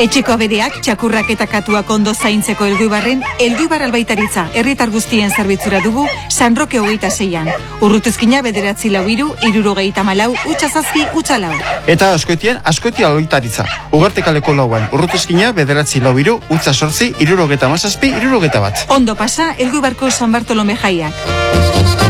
Etxeko abereak, txakurrak eta katuak ondo zaintzeko Elgoibarren, Elgoibar albaitaritza herritar guztien zerbitzura dugu San Roke 26an. Urrutizkina 943 64 4 Eta Azkoitia albaitaritza. Ugarte kaleko 4an. Urrutizkina 943 8 67 1. Ondo pasa Elgoibarko San Bartolome jaiak.